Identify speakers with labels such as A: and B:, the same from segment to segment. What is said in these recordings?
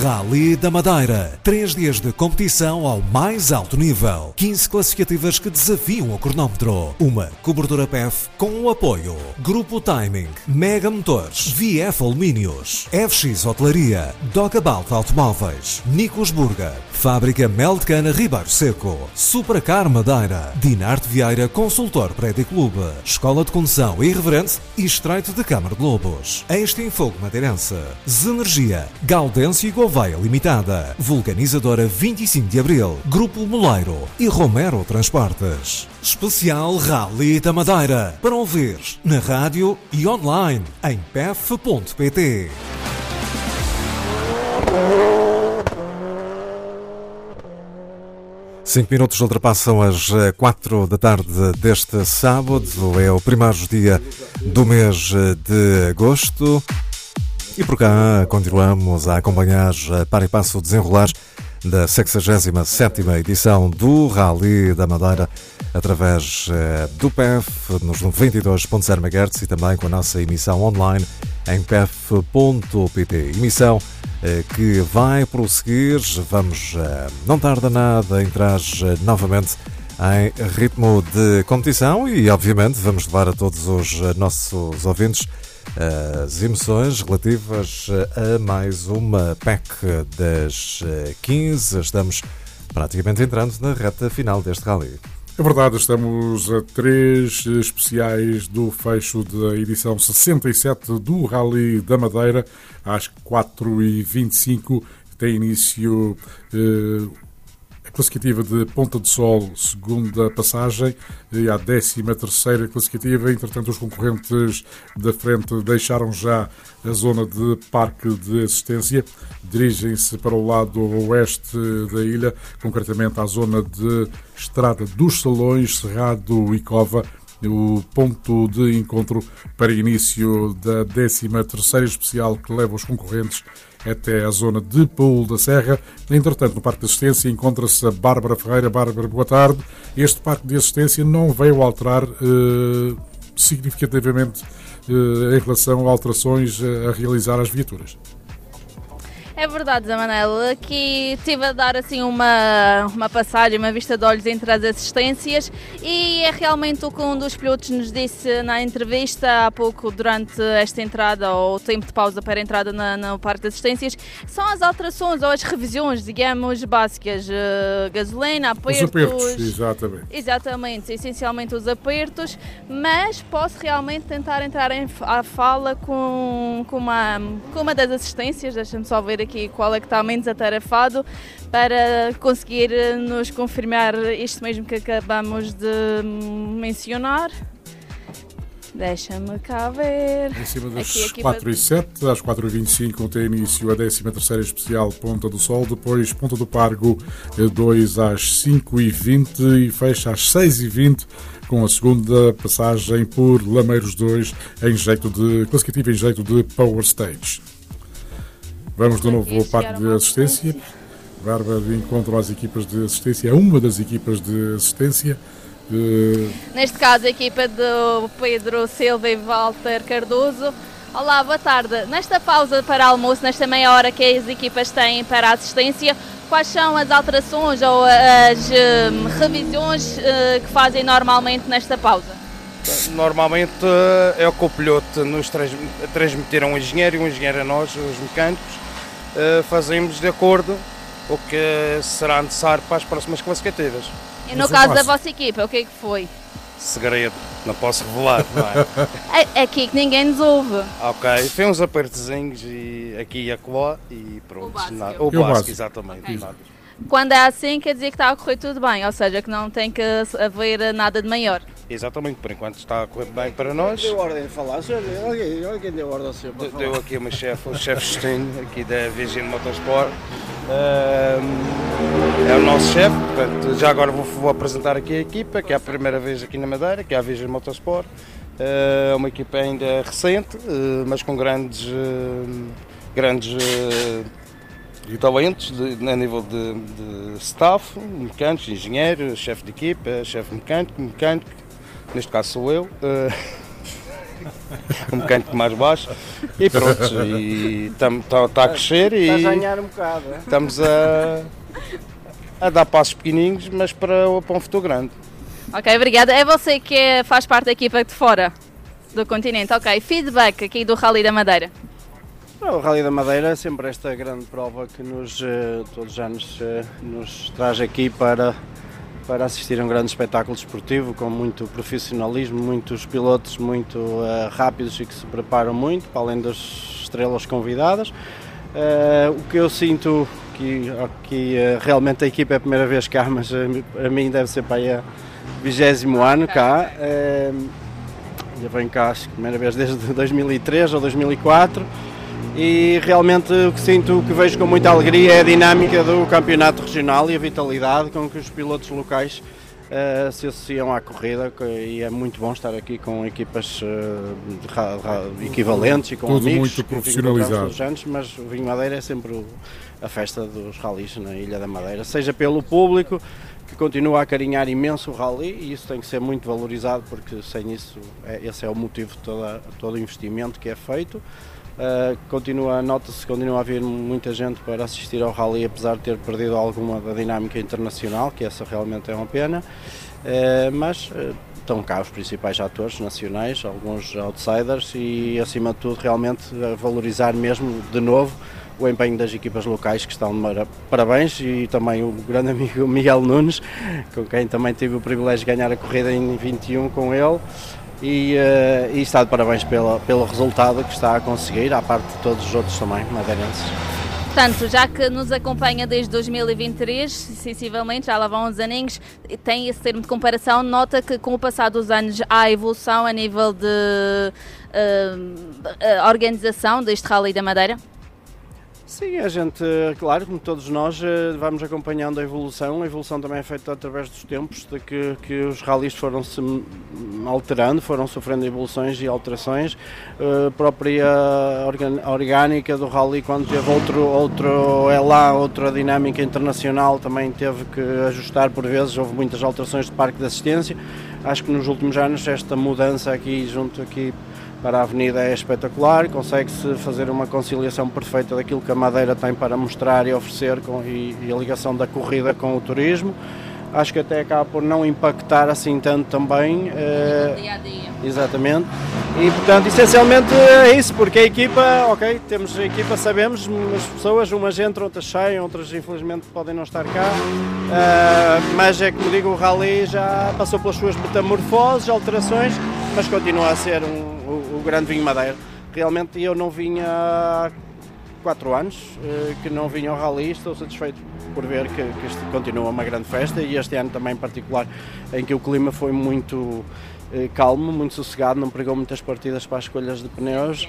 A: Rally da Madeira. 3 dias de competição ao mais alto nível. 15 classificativas que desafiam o cronómetro. Uma cobertura PEF com o apoio Grupo Timing, Mega Motores, VF Alumínios, FX Hotelaria, Dogabout Automóveis, Nicos Burger, Fábrica Mel de Cana Ribeiro Seco, Supracar Madeira, Dinarte Vieira Consultor Prédio Clube, Escola de Condução Irreverente e Estreito de Câmara de Lobos, Extinfogo Madeirense, Zenergia, Gaudêncio e Gouveia Limitada, Vulcanizadora 25 de Abril, Grupo Moleiro e Romero Transportes. Especial Rally da Madeira, para ouvir na rádio e online em pef.pt. Cinco minutos ultrapassam as 4 da tarde deste sábado. É o primeiro dia do mês de agosto. E por cá continuamos a acompanhar para e passo o desenrolar da 67ª edição do Rally da Madeira através do PEF nos 92.0 MHz e também com a nossa emissão online em pef.pt. Emissão que vai prosseguir. Vamos, não tarda nada, entrar novamente em ritmo de competição e, obviamente, vamos levar a todos os nossos ouvintes as emoções relativas a mais uma PEC das 15. Estamos praticamente entrando na reta final deste rally.
B: É verdade, estamos a 3 especiais do fecho da edição 67 do Rally da Madeira. Às 4h25 tem início a classificativa de Ponta do Sol, segunda passagem, e a 13ª classificativa. Entretanto, os concorrentes da frente deixaram já a zona de parque de assistência, dirigem-se para o lado oeste da ilha, concretamente à zona de Estrada dos Salões, Cerrado e Cova, o ponto de encontro para início da 13ª especial que leva os concorrentes até a zona de Paulo da Serra. Entretanto, no Parque de Assistência encontra-se a Bárbara Ferreira. Bárbara, boa tarde. Este Parque de Assistência não veio alterar significativamente em relação a alterações a realizar às viaturas.
C: É verdade, Zé Manel. Aqui estive a dar assim uma passagem, uma vista de olhos entre as assistências e é realmente o que um dos pilotos nos disse na entrevista há pouco durante esta entrada, ou o tempo de pausa para a entrada no parque de assistências, são as alterações ou as revisões, digamos, básicas. Gasolina, apertos...
B: Os apertos, exatamente.
C: Exatamente, essencialmente os apertos, mas posso realmente tentar entrar à fala com uma das assistências. Deixa-me só ver aqui qual é que está menos atarefado para conseguir nos confirmar isto mesmo que acabamos de mencionar. Deixa-me cá ver.
B: Em cima das 4h07, às 4h25 tem início a 13ª especial Ponta do Sol, depois Ponta do Pargo 2 às 5h20 e fecha às 6h20 com a segunda passagem por Lameiros 2 em jeito de classificativo, em jeito de Power Stage. Vamos de novo ao Parque de Assistência. Bárbara, encontram as equipas de assistência, uma das equipas de assistência.
C: Neste caso, a equipa do Pedro Silva e Walter Cardoso. Olá, boa tarde. Nesta pausa para almoço, nesta meia hora que as equipas têm para a assistência, quais são as alterações ou as revisões que fazem normalmente nesta pausa?
D: Normalmente é o que o piloto nos transmitir a um engenheiro a nós, os mecânicos. Fazemos de acordo com o que será necessário para as próximas classificativas.
C: E no caso da vossa equipa, o que é que foi?
D: Segredo, não posso revelar, não é?
C: É aqui que ninguém nos ouve.
D: Ok, foi uns apertozinhos e aqui e acolá e pronto.
C: O
D: básico, exatamente.
C: Okay. Quando é assim, quer dizer que está a correr tudo bem, ou seja, que não tem que haver nada de maior.
D: Exatamente, por enquanto está a correr bem para nós.
E: Deu ordem de falar, olha quem deu ordem ao senhor para falar.
D: Deu aqui o chefe Justinho, aqui da Virgin Motorsport. É o nosso chefe, portanto, já agora vou apresentar aqui a equipa, que é a primeira vez aqui na Madeira, que é a Virgin Motorsport. É uma equipa ainda recente, mas com grandes talentos a nível de staff, mecânicos, engenheiros, chefe de equipa, chefe mecânico, neste caso sou eu. um mecânico mais baixo e pronto, e está a crescer e
E: Está a ganhar um bocado, é?
D: estamos a dar passos pequenininhos, mas para um futuro grande.
C: Ok, obrigada. É você que faz parte da equipa de fora do continente. Ok, feedback aqui do Rally da Madeira.
E: O Rally da Madeira é sempre esta grande prova que todos os anos nos traz aqui para assistir a um grande espetáculo desportivo com muito profissionalismo, muitos pilotos muito rápidos e que se preparam muito, para além das estrelas convidadas. O que eu sinto que realmente a equipa é a primeira vez cá, mas a mim deve ser para aí o 20º ano cá. Já venho cá, acho que a primeira vez desde 2003 ou 2004. E realmente o que sinto, o que vejo com muita alegria é a dinâmica do campeonato regional e a vitalidade com que os pilotos locais se associam à corrida, e é muito bom estar aqui com equipas equivalentes e com
B: tudo
E: amigos
B: muito profissionalizado.
E: Mas o Vinho Madeira é sempre a festa dos rallies na Ilha da Madeira, seja pelo público que continua a acarinhar imenso o rally, e isso tem que ser muito valorizado, porque sem isso esse é o motivo de todo o investimento que é feito. Nota-se que continua a haver muita gente para assistir ao rally, apesar de ter perdido alguma da dinâmica internacional, que essa realmente é uma pena, mas estão cá os principais atores nacionais, alguns outsiders, e acima de tudo realmente valorizar mesmo de novo o empenho das equipas locais, que estão de parabéns, e também o grande amigo Miguel Nunes, com quem também tive o privilégio de ganhar a corrida em 21 com ele. E está de parabéns pelo resultado que está a conseguir, à parte de todos os outros também madeirenses.
C: Portanto, já que nos acompanha desde 2023, sensivelmente, já lá vão uns aninhos, tem esse termo de comparação, nota que com o passar dos anos há evolução a nível de organização deste Rally da Madeira?
E: Sim, a gente, claro, como todos nós, vamos acompanhando a evolução também é feita através dos tempos, de que os rallies foram-se alterando, foram sofrendo evoluções e alterações. A própria orgânica do rally, quando teve outra dinâmica internacional, também teve que ajustar por vezes, houve muitas alterações de parque de assistência. Acho que nos últimos anos esta mudança aqui para a Avenida é espetacular, consegue-se fazer uma conciliação perfeita daquilo que a Madeira tem para mostrar e oferecer e a ligação da corrida com o turismo. Acho que até acaba por não impactar assim tanto também.
C: Dia a dia.
E: Exatamente. E portanto, essencialmente é isso, porque a equipa, ok, temos a equipa, sabemos, as pessoas, umas entram, outras saem, outras infelizmente podem não estar cá, mas é como digo, o rally já passou pelas suas metamorfoses, alterações, mas continua a ser o grande Vinho Madeira. Realmente eu não vinha há 4 anos, que não vinha ao rally, estou satisfeito por ver que isto continua uma grande festa, e este ano também em particular, em que o clima foi muito calmo, muito sossegado, não pregou muitas partidas para as escolhas de pneus,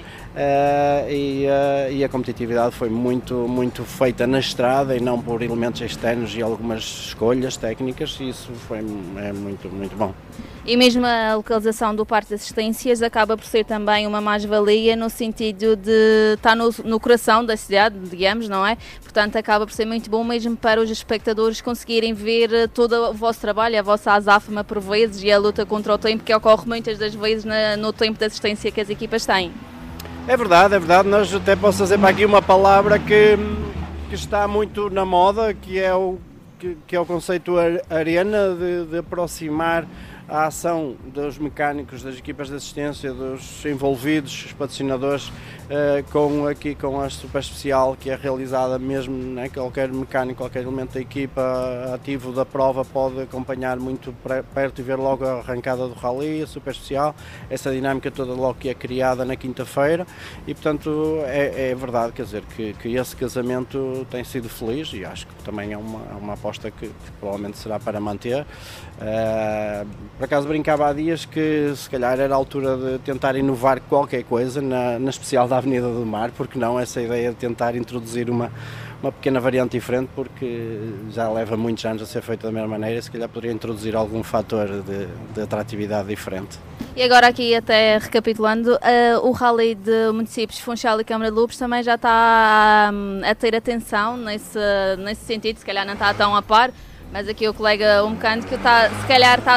E: e a competitividade foi muito feita na estrada e não por elementos externos e algumas escolhas técnicas, e isso é muito bom.
C: E mesmo a localização do parque de assistências acaba por ser também uma mais-valia, no sentido de estar no coração da cidade, digamos, não é? Portanto, acaba por ser muito bom mesmo para os espectadores conseguirem ver todo o vosso trabalho, a vossa azáfama por vezes, e a luta contra o tempo, que ocorre muitas das vezes no tempo de assistência que as equipas têm. É
E: verdade, nós até posso fazer para aqui uma palavra que está muito na moda, que é o conceito arena, de aproximar a ação dos mecânicos, das equipas de assistência, dos envolvidos, os patrocinadores, com a super especial, que é realizada mesmo, né? Qualquer mecânico, qualquer elemento da equipa ativo da prova pode acompanhar muito perto e ver logo a arrancada do rally, a super especial, essa dinâmica toda logo que é criada na quinta-feira, e portanto é verdade, quer dizer, que esse casamento tem sido feliz, e acho que também é uma aposta que provavelmente será para manter. Por acaso brincava há dias que se calhar era a altura de tentar inovar qualquer coisa na especial da Avenida do Mar, porque não essa ideia de tentar introduzir uma pequena variante diferente, porque já leva muitos anos a ser feita da mesma maneira, se calhar poderia introduzir algum fator de atratividade diferente.
C: E agora aqui, até recapitulando, o Rally de Municípios Funchal e Câmara de Loures também já está a ter atenção nesse sentido, se calhar não está tão a par, mas aqui o colega, o mecânico, se calhar está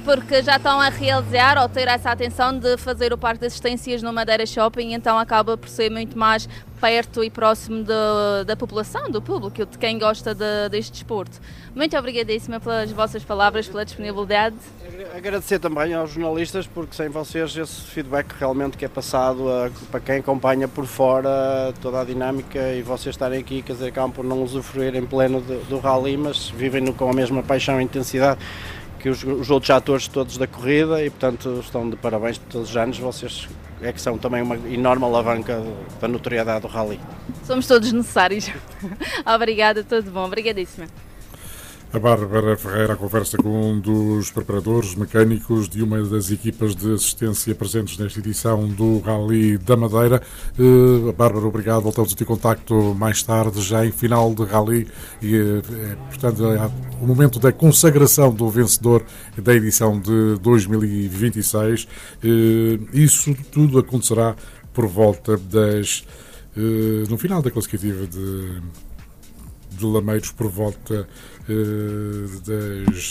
C: porque já estão a realizar ou ter essa atenção de fazer o parque de assistências no Madeira Shopping, então acaba por ser muito mais perto e próximo da população, do público, de quem gosta deste desporto. Muito obrigadíssima pelas vossas palavras, pela disponibilidade.
E: Agradecer também aos jornalistas, porque sem vocês esse feedback realmente que é passado para quem acompanha por fora toda a dinâmica, e vocês estarem aqui, quer dizer, acabam por não usufruir em pleno do rally, mas vivem-no com a mesma paixão e intensidade que os outros atores todos da corrida, e portanto estão de parabéns todos os anos. Vocês é que são também uma enorme alavanca da notoriedade do rally.
C: Somos todos necessários. Obrigada, tudo bom, obrigadíssima.
B: A Bárbara Ferreira, a conversa com um dos preparadores mecânicos de uma das equipas de assistência presentes nesta edição do Rally da Madeira. Bárbara, obrigado. Voltamos a ter contacto mais tarde, já em final de Rally. E, portanto, o momento da consagração do vencedor da edição de 2026. Isso tudo acontecerá por volta no final da classificativa de Lameiros, por volta das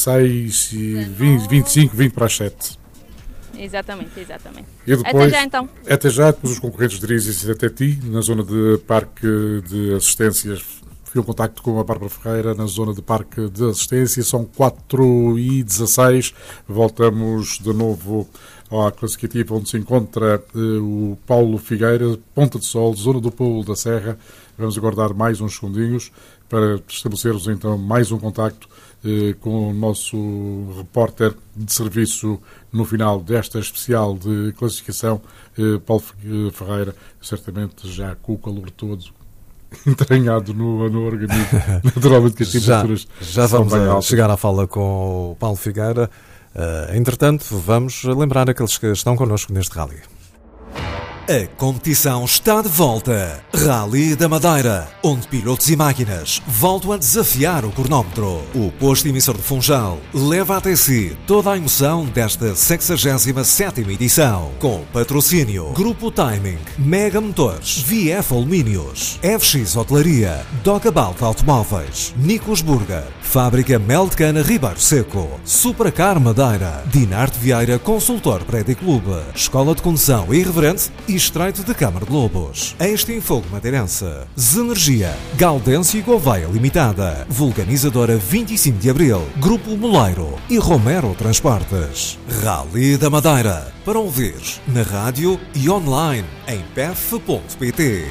B: 6h25, 20 para as 7.
C: Exatamente.
B: E depois,
C: até já então.
B: Até já, depois os concorrentes dirigem-se até ti, na zona de parque de assistências. Fui em contacto com a Bárbara Ferreira na zona de parque de assistência. São 4h16. Voltamos de novo à classificativa, onde se encontra o Paulo Figueira, Ponta de Sol, zona do Pulo da Serra. Vamos aguardar mais uns segundinhos para estabelecermos então mais um contacto com o nosso repórter de serviço no final desta especial de classificação, Paulo Ferreira, certamente já com o calor todo entranhado no organismo, naturalmente que as temperaturas
A: já vamos chegar à fala com o Paulo Figueira. Entretanto, vamos lembrar aqueles que estão connosco neste rally. A competição está de volta. Rally da Madeira, onde pilotos e máquinas voltam a desafiar o cronómetro. O posto emissor de Funchal leva até si toda a emoção desta 67ª edição. Com patrocínio Grupo Timing, Mega Motores, VF Alumínios, FX Hotelaria, Docabalt Automóveis, Nicos Burger, Fábrica Mel de Cana Ribeiro Seco, Supracar Madeira, Dinarte Vieira Consultor Prédio Clube, Escola de Condução Irreverente e Estreito de Câmara de Lobos, Extinfogo Madeirense, Zenergia, Gaudêncio e Gouveia Limitada, Vulcanizadora 25 de Abril, Grupo Moleiro e Romero Transportes. Rally da Madeira, para ouvir na rádio e online em pef.pt.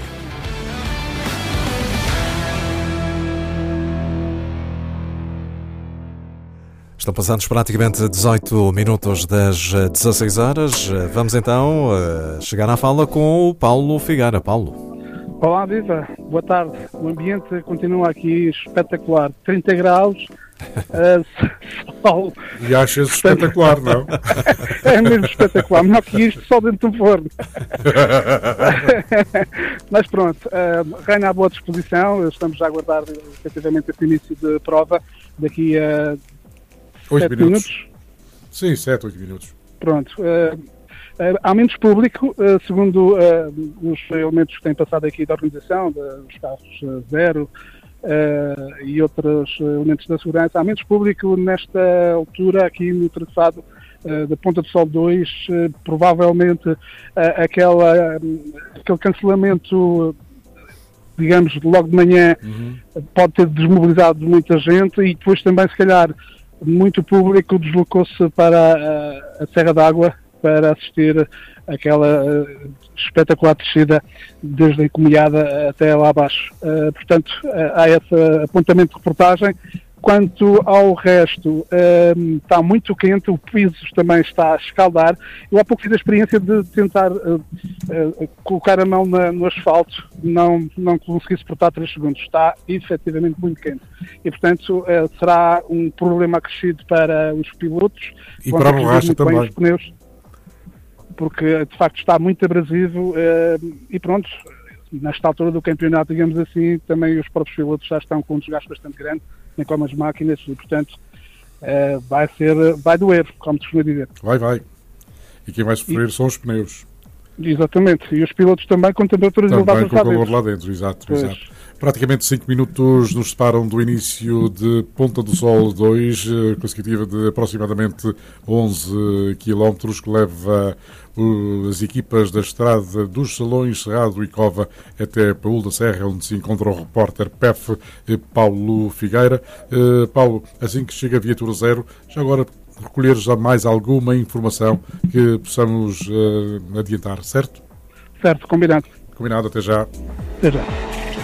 A: Estão passados praticamente 18 minutos das 16 horas. Vamos então chegar à fala com o Paulo Figueira. Paulo.
F: Olá, Viva. Boa tarde. O ambiente continua aqui espetacular. 30 graus. Sol.
B: E achas espetacular, não?
F: É mesmo espetacular. Melhor que isto, só dentro do forno. Mas pronto, reina a boa disposição. Estamos a aguardar efetivamente esse início de prova daqui a
B: 8 minutos. Sim, 7, 8 minutos.
F: Pronto. Há menos público, segundo os elementos que têm passado aqui da organização, dos carros zero e outros elementos da segurança. Há menos público nesta altura aqui no traçado da Ponta do Sol 2. Provavelmente aquele cancelamento, digamos, logo de manhã, pode ter desmobilizado muita gente, e depois também, se calhar, muito público deslocou-se para a Serra d'Água para assistir àquela espetacular descida desde a Encomiada até lá abaixo. Portanto, há esse apontamento de reportagem. Quanto ao resto, está muito quente, o piso também está a escaldar. Eu há pouco fiz a experiência de tentar colocar a mão no asfalto, não consegui suportar 3 segundos. Está efetivamente muito quente. E, portanto, será um problema acrescido para os pilotos.
B: E para a borracha também.
F: Os pneus, porque, de facto, está muito abrasivo e pronto. Nesta altura do campeonato, digamos assim, também os próprios pilotos já estão com um desgaste bastante grande, nem como as máquinas, e portanto vai doer, como te costumo dizer.
B: Vai. E quem vai sofrer são os pneus.
F: Exatamente, e os pilotos também com temperaturas
B: Também
F: elevadas
B: com o
F: lá
B: calor
F: dentro.
B: lá dentro, exato. Praticamente 5 minutos nos separam do início de Ponta do Sol 2, consecutiva de aproximadamente 11 km, que leva as equipas da estrada dos Salões, Cerrado e Cova até Paúl da Serra, onde se encontra o repórter PEF Paulo Figueira. Paulo, assim que chega a viatura zero, já agora recolher já mais alguma informação que possamos adiantar, certo?
F: Certo, combinado.
B: Combinado, até já.
F: Até já.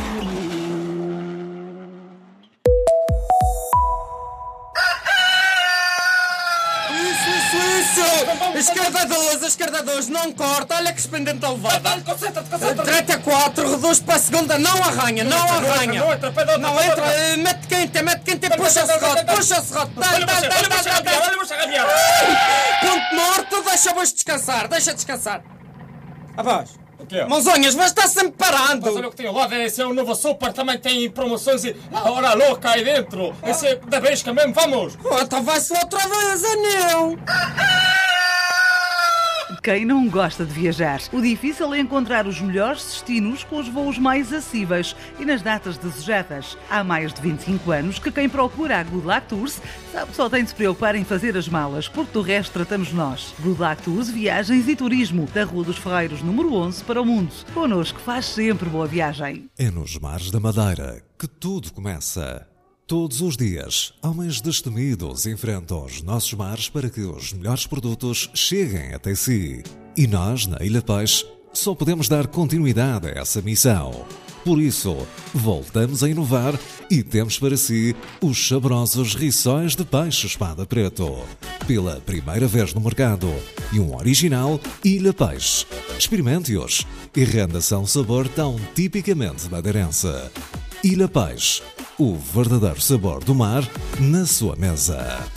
G: Esquerda 2, não corta, olha que expendente a levada. Direita 4, reduz para a segunda, não arranha. Não entra, mete quente, puxa o serrote. Ponto morto, deixa descansar. Abaixo. Mãozonhas, mas está sempre parando.
H: Mas olha o que tem ao lado, esse é o novo Super, também tem promoções e hora louca aí dentro. Esse é da Brisca mesmo, vamos.
G: Então vai-se outra vez, anel.
I: Quem não gosta de viajar? O difícil é encontrar os melhores destinos com os voos mais acessíveis e nas datas desejadas. Há mais de 25 anos que quem procura a Good Luck Tours sabe que só tem de se preocupar em fazer as malas, porque do resto tratamos nós. Good Luck Tours, viagens e turismo, da Rua dos Ferreiros, número 11, para o mundo. Connosco faz sempre boa viagem.
A: É nos mares da Madeira que tudo começa. Todos os dias, homens destemidos enfrentam os nossos mares para que os melhores produtos cheguem até si. E nós, na Ilha Peixe, só podemos dar continuidade a essa missão. Por isso, voltamos a inovar e temos para si os saborosos rissóis de peixe espada preto. Pela primeira vez no mercado e um original Ilha Peixe. Experimente-os e renda-se a um sabor tão tipicamente madeirense. Ilha Peixe. O verdadeiro sabor do mar na sua mesa.